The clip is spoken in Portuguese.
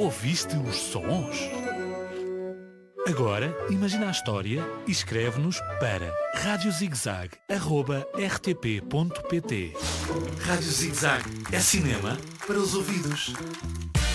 Ouviste os sons? Agora, imagina a história e escreve-nos para radiozigzag@rtp.pt. Rádio Zigzag é cinema para os ouvidos.